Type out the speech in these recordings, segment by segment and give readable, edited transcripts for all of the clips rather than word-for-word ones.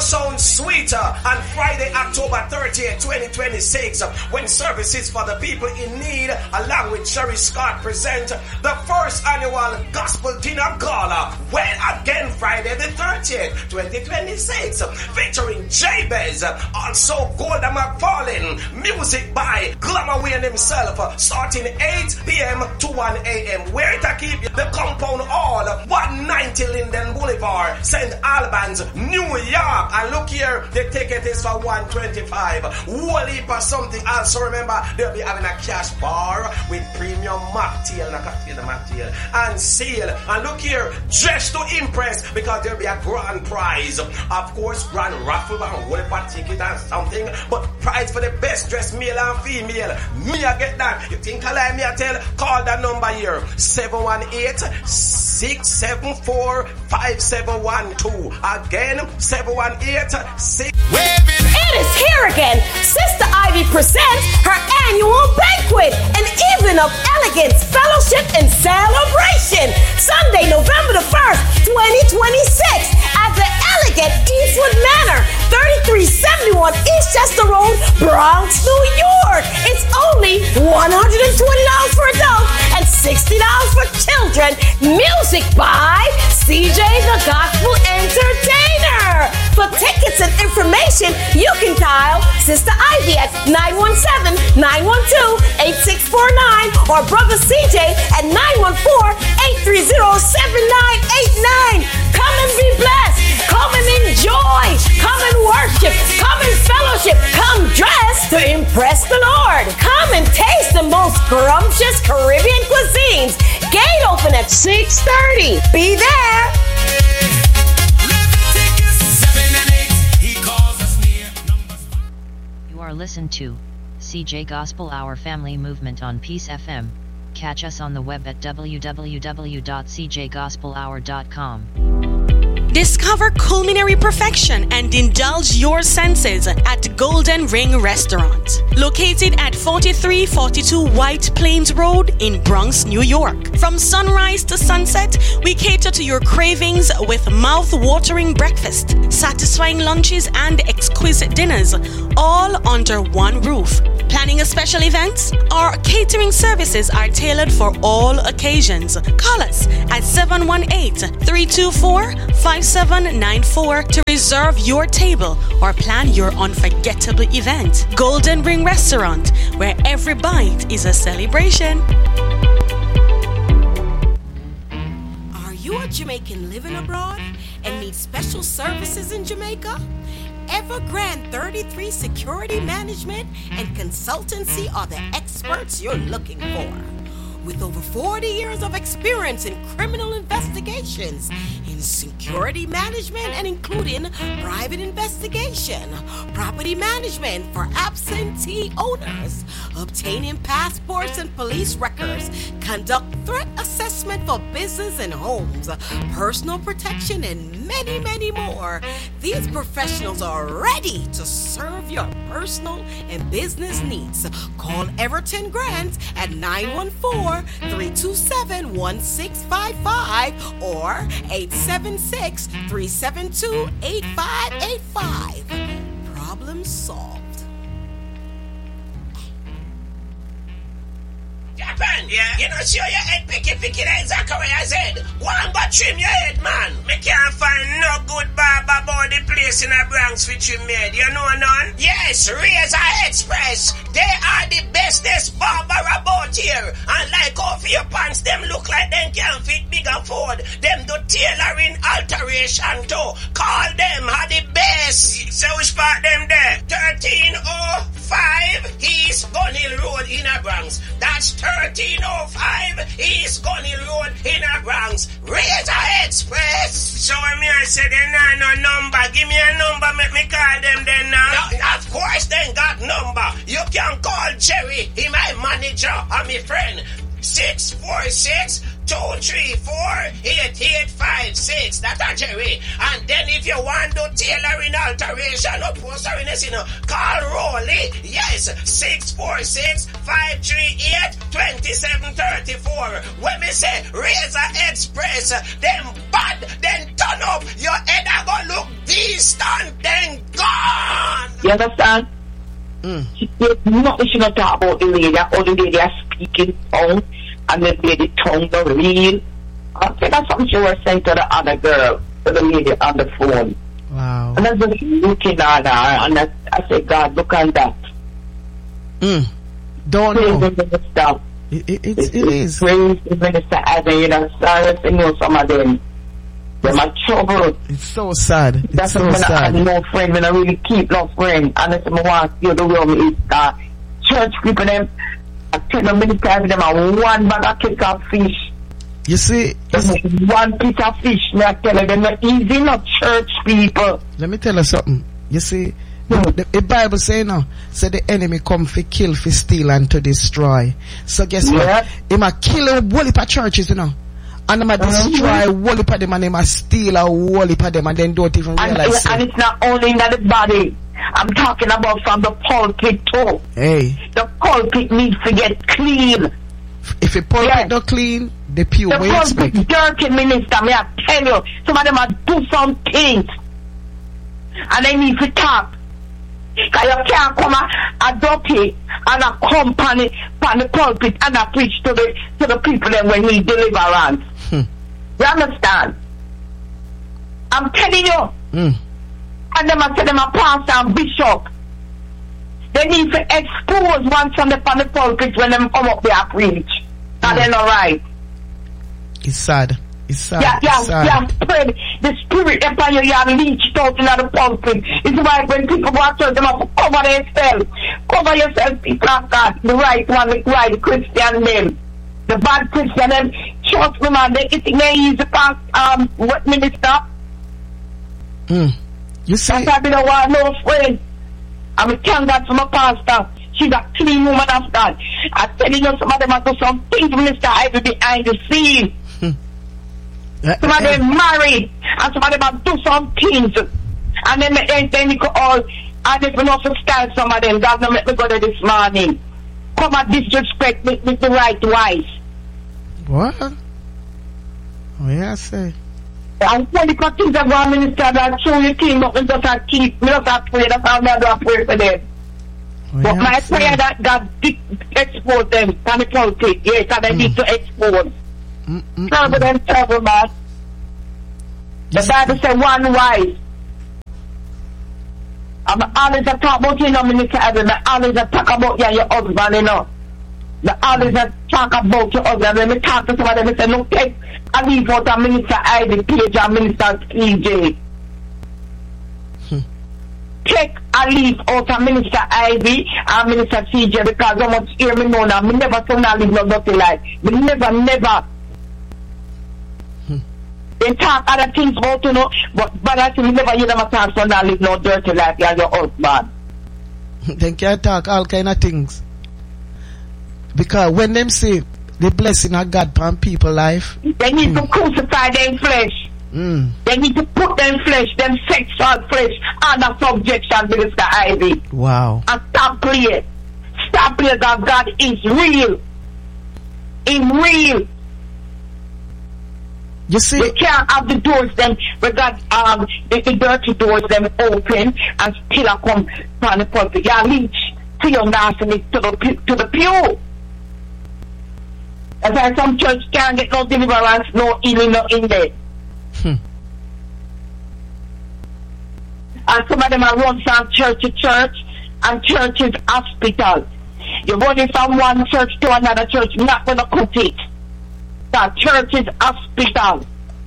sound sweeter on Friday, October 30th, 2026, when Services for the People in Need, along with Sherry Scott, present the first annual Gospel Dinner Gala. Well, again, Friday the 30th, 2026, featuring Jabez, also Golda McFarlane, music by Glamour Wayne himself, starting 8 p.m. to 1 a.m. Where to keep the Compound Hall, 190 Linden Boulevard, St. Albans, New York. And look here, the ticket is for $125. Whole heap of something. Also remember, they'll be having a cash bar with premium mocktail, and seal. And look here, dress to impress, because there'll be a grand prize. Of course, grand raffle and whole heap of ticket and something, but prize for the best dressed male and female. Me I get that. You think I like me I tell? Call that number here, 718-674-5712. Again, 718-6. It is here again. Sister Ivy presents her annual banquet, an evening of elegance, fellowship, and celebration. Sunday, November the 1st, 2026, at the elegant Eastwood Manor, 3371 Eastchester Road, Bronx, New York. It's only $120 for adults and $60 for children. Music by CJ the Gospel Entertainer. For tickets and information, you can dial Sister Ivy at 917-912-8649 or Brother CJ at 914-830-7989. Come and be blessed. Come and enjoy. Come and worship. Come and fellowship. Come dressed to impress the Lord. Come and taste the most scrumptious Caribbean cuisines. Gate open at 6:30. Be there. You are listened to CJ Gospel Hour Family Movement on Peace FM. Catch us on the web at www.cjgospelhour.com. Discover culinary perfection and indulge your senses at Golden Ring Restaurant, located at 4342 White Plains Road in Bronx, New York. From sunrise to sunset, we cater to your cravings with mouth-watering breakfast, satisfying lunches, and exquisite dinners, all under one roof. Planning a special event? Our catering services are tailored for all occasions. Call us at 718-324-5794 to reserve your table or plan your unforgettable event. Golden Ring Restaurant, where every bite is a celebration. Are you a Jamaican living abroad and need special services in Jamaica? Evergrande 33 Security Management and Consultancy are the experts you're looking for. With over 40 years of experience in criminal investigations, in security management and including private investigation, property management for absentee owners, obtaining passports and police records, conduct threat assessment for business and homes, personal protection, and many, many more. These professionals are ready to serve your personal and business needs. Call Everton Grant at 914-327-1655 or 876-372-8585. Problem solved. Japan, yeah? You know, show your head picky like Zachariah said. Go and go trim your head, man. Me can't find no good barber about the place in the Bronx for trim your head. You know none? Yes, Razor Express. They are the bestest barber about here. And like off your pants, them look like them can fit big and forward. Them do tailoring alteration too. Call them, are the best. So we spot them there. 1305 East Gunhill Road in the Bronx. That's 1305 East Gunhill Road in the Bronx. Razor Express. So when me I say they not no number, give me a number, make me call them then now. Of course they got number. You can call Jerry, he my manager and my friend. 646-234-8856. That's a Jerry. And then if you want to tailoring alteration or posteriness, call Rolly. Yes, 646-538-2734. When me say Razor Express, them bad, then turn up. Your head are gonna look decent then gone. You understand? There's nothing she not talk about the lady. All the lady are speaking tongue, and the lady tongue the real. I think that's something she was saying to the other girl, to the lady on the phone. Wow. And I was just looking at her, and I said, God, look at that. Don't Praise know. the minister. It is. Praise the minister. As you know, sorry to know some of them. They're my trouble. It's so sad. It's That's so when I sad. have no friend, when I really keep no friend. And if I want to the way me is church people them, I tell them many times them are one bag of cake of fish. You see, One piece of fish, me I tell them, they're not easy, not church people. let me tell you something. You see, the Bible say now, say the enemy come for kill, for steal, and to destroy. So guess what? He might kill a whole heap of churches, you know. And they might destroy a whole heap of them, and they might steal a whole heap of them, and then don't even realize And it's not only in the body. I'm talking about from the pulpit too. Hey, The pulpit needs to get clean. if the pulpit not clean, the pew, The what you expect? pulpit dirty minister, may I tell you, some of them are do some things. And they need to talk. Because you can't come a dirty and a company on the pulpit and a preach to the people that when need deliverance. You understand? I'm telling you. And them I say them a pastor and bishop. They need to expose one from the pulpit when them come up there and preach. And they're not right. It's sad. It's sad. It's sad. Spread the spirit upon you, you have leached out in the pulpit. It's why when people go to church, them have to cover themselves. Cover yourself, people of God. The right one, the right Christian name. The bad Christian name. Trust me, man, they think they easy past what minister. You see, That's why I don't want no friend. I'm a thank God for my pastor. She's a clean woman of God. I'm telling you, some of them have do some things, Minister Ivy, behind the scene. Some of them married, and some of them have do some things. And then you go all, and if you know to stand some of them, God don't let me go there this morning. Come and disrespect me with the right wife. what? Oh, yeah, I say. And when the things are going, Minister, that show you things, but we just have to keep, we just have to pray, that's how we do a prayer for them. Oh, But yeah, my I say. prayer that God expose them from the pulpit, yes, and they need to expose. Trouble them, trouble, man. The Bible says one wife. I'm always a talk about you, know, Minister Evans. I always a talk about you and your husband, you know. I always a talk about your husband. When I talk to somebody, I say, no, take a leave out of Minister Ivy Page and Minister CJ. Take a leave out of Minister Ivy and Minister CJ because I must hear me know now. Me never say I live no dirty life. Me never. They talk other things about you know, but I say me never hear them talk so I live no dirty life as your husband. They can talk all kind of things. Because when them say the blessing of God upon people's life, They need to crucify their flesh. They need to put them flesh, them sexual flesh, under subjection, Minister Ivy. wow. And stop playing. Stop playing that God is real. In real. You see, We can't have the doors them, we got the dirty doors them open and still a come from the pulpit. You reach to your nastiness to the pew. That's why some church can't get no deliverance, no healing, no in there. And some of them are run from church to church, and church is hospital. You're running from one church to another church, not gonna cut it. That church is hospital.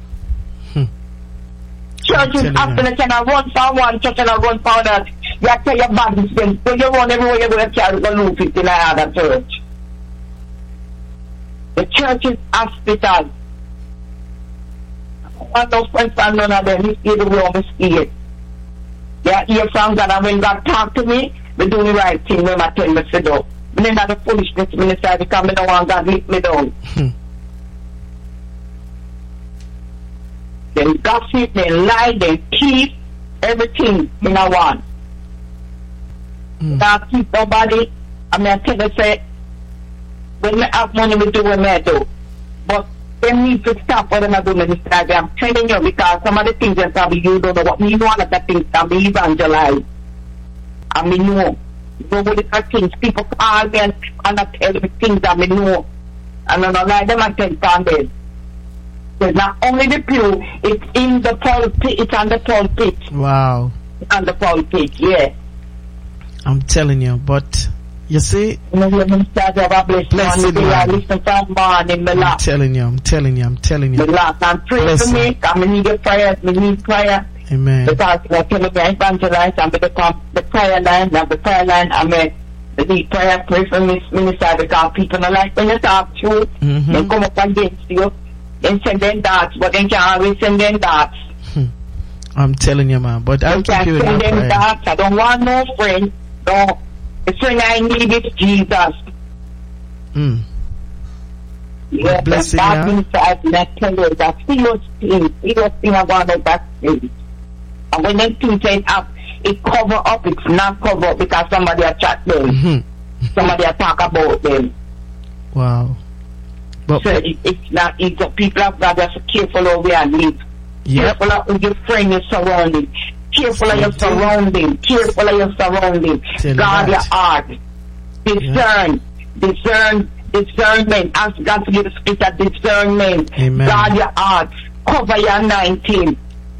Church is hospital. You cannot run from one church and run from another. You have to tell your body things. When you run everywhere, you're going to carry the loop in another church. The church is hospital. I don't friends and none of them. He's the way I'm scared. Yeah, hear from God, and when God talk to me, we do the right thing when I tell me to do. But then the foolishness minister because I don't want God to lift me down. They gossip, they lie, they thief, everything in a one. Not keep nobody. I mean, I tell you, say, when I have money, we do what I do. But They need to stop what I'm doing, Minister. I'm telling you, because some of the things that probably you don't know what me know, that the things can be evangelized. I mean, no. Nobody can things. People call me and I tell me things that I know. And I don't like them and tell them. It's not only the pew, it's in the pulpit, it's on the pulpit. Wow. It's on the pulpit, yeah. I'm telling you, but you see, I'm telling you. I'm praying for me. I need your prayers. We need prayer. Amen. Because I'm telling you, I evangelize. I'm going to come the prayer line. I need prayer. Pray for me, Minister, because people don't like when you talk truth. They come up against you. They send them darts, but they can't always send them darts. I'm telling you, man. But I'll keep you in prayer. Them darts. I don't want no friend. No. The friend I need is Jesus. Yeah, blessing that inside, that tell you that serious thing about that thing. And when them things say up, it cover up, it's not cover up because somebody a chat them. Somebody a talk about them. Wow. But so it's not, it's the people of God that's careful of where they live. Yep. Careful of your friend you're surrounding. Careful of your surrounding. Careful of your surrounding. Guard your heart. Discernment. Ask God to give the spirit of discernment. Amen. Guard your heart. Cover your 19.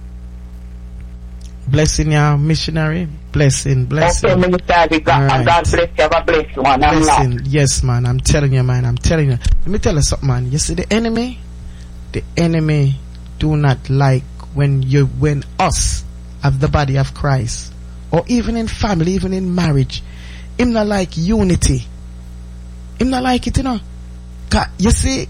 Blessing your missionary. Blessing. Okay, Minister. Right. God bless you. Have a blessed one. Blessing. Yes, man. I'm telling you, man. I'm telling you. Let me tell you something, man. You see, the enemy do not like when us of the body of Christ, or even in family, even in marriage, him not like unity. Him not like it, you know. You see,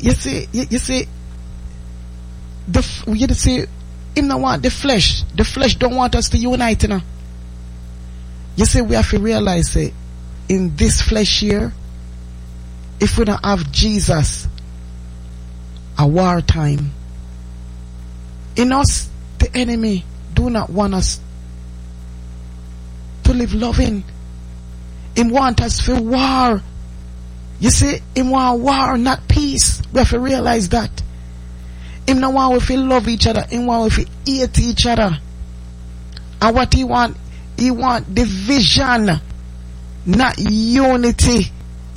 him not want the flesh. The flesh don't want us to unite, you know. You see, we have to realize that in this flesh here, if we don't have Jesus, a wartime. In us, the enemy do not want us to live loving. He want us for war. You see, he want war, not peace. We have to realize that. He don't want us to love each other. He want us to hate each other. And what he want division, not unity.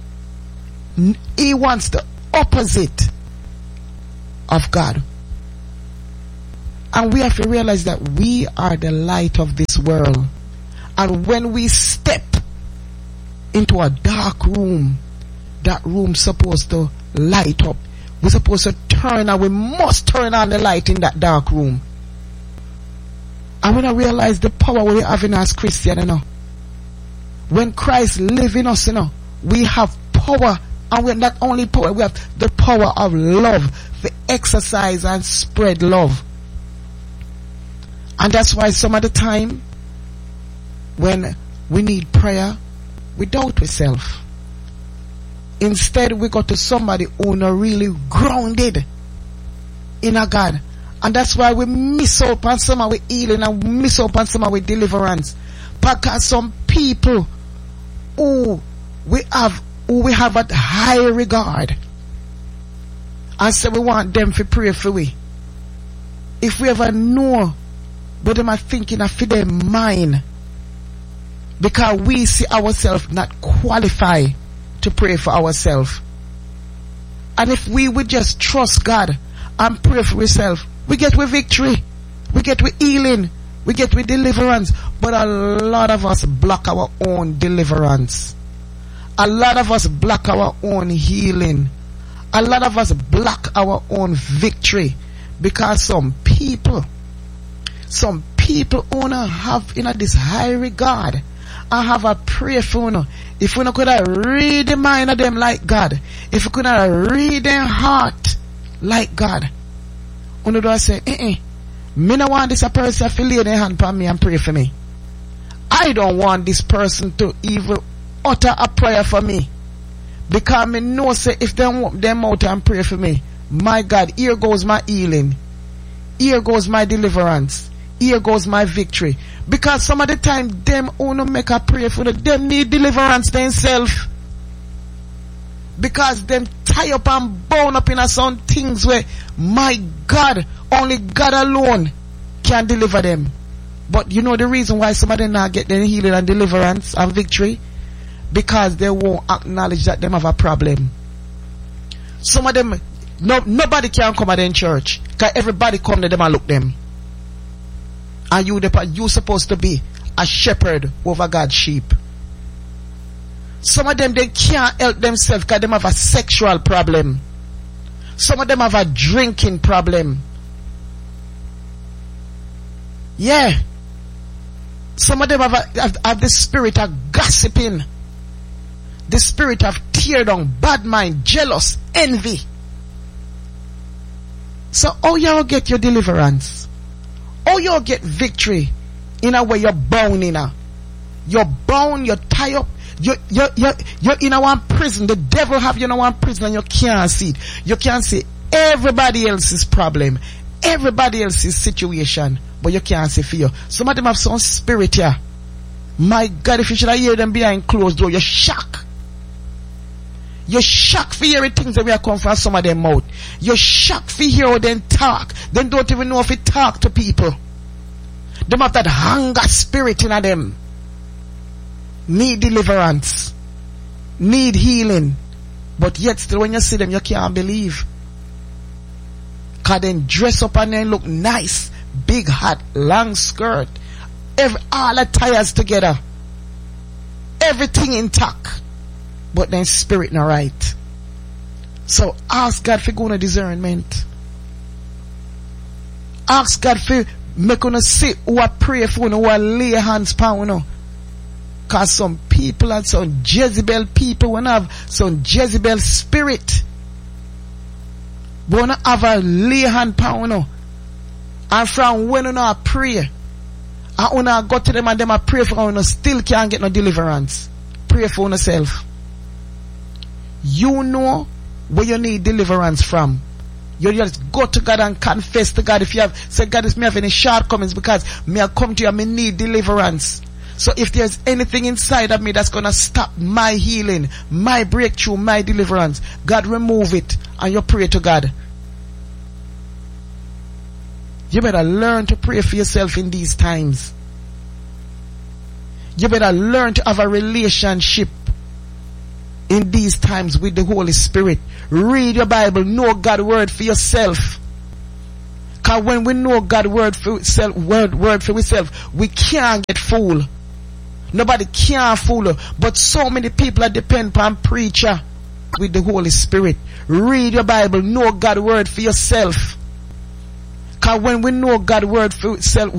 He wants the opposite of God. And we have to realize that we are the light of this world. And when we step into a dark room, that room's supposed to light up. We're supposed to turn, and we must turn on the light in that dark room. And when I realize the power we have in as Christians, you know, when Christ lives in us, you know, we have power. And we're not only power, we have the power of love, to exercise and spread love. And that's why some of the time when we need prayer, we doubt ourselves. Instead, we go to somebody who not really grounded in a God. And that's why we miss out on some of our healing and miss out on some of our deliverance. Because some people who we have at high regard, and say we want them to pray for we. If we ever know what them are thinking of for their mind, because we see ourselves not qualify to pray for ourselves. And if we would just trust God and pray for ourselves, we get with victory, we get with healing, we get with deliverance. But a lot of us block our own deliverance. A lot of us block our own healing. A lot of us block our own victory, because some people wanna have this high regard and have a prayer for you. If we could read the mind of them like God, if we could read their heart like God, we do say, me no want this a person to lay their hand upon me and pray for me. I don't want this person to even utter a prayer for me, because me know say if they want them out and pray for me, my God, here goes my healing, here goes my deliverance, here goes my victory. Because some of the time them who no make a prayer for them need deliverance themselves. Because them tie up and bound up in some things where, my God, only God alone can deliver them. But you know the reason why some of them not get their healing and deliverance and victory? Because they won't acknowledge that them have a problem. Some of them, nobody can come at them church. Because everybody come to them and look them. And you supposed to be a shepherd over God's sheep. Some of them, they can't help themselves because they have a sexual problem. Some of them have a drinking problem. Yeah. Some of them have the spirit of gossiping. The spirit of tear down, bad mind, jealous, envy. So how you get your deliverance? How you get victory in a way you're bound in a? You're bound, you're tied up. You're in a one prison. The devil have you in a one prison and you can't see it. You can't see everybody else's problem, everybody else's situation, but you can't see for you. Some of them have some spirit here. My God, if you should hear them behind closed door, you're shocked. You're shocked for hearing things that we are come from some of them mouth. You're shocked for hear how them talk. They don't even know if they talk to people. Them have that hunger spirit in them. Need deliverance, need healing, but yet still when you see them you can't believe. Cause then dress up and then look nice, big hat, long skirt, all the tires together, everything intact, but then spirit not right. So ask God for going to discernment. Ask God for make us see who are pray for, who are lay hands upon, you know. Because some people and some Jezebel people want to have some Jezebel spirit. Want to have a lay hand power, no? And from when you pray, and when I go to them and them I pray for you, still can't get no deliverance. Pray for yourself. You know where you need deliverance from. You just go to God and confess to God. If you have said, God, is me have any shortcomings because me I come to you and me need deliverance. So if there's anything inside of me that's going to stop my healing, my breakthrough, my deliverance, God remove it and you pray to God. You better learn to pray for yourself in these times. You better learn to have a relationship in these times with the Holy Spirit. Read your Bible, know God's word for yourself. Because when we know God's word for yourself, we can't get fooled. Nobody can fool you. But so many people are depend upon preacher with the Holy Spirit. Read your Bible, know God's word for yourself. Because when we know God's word for yourself,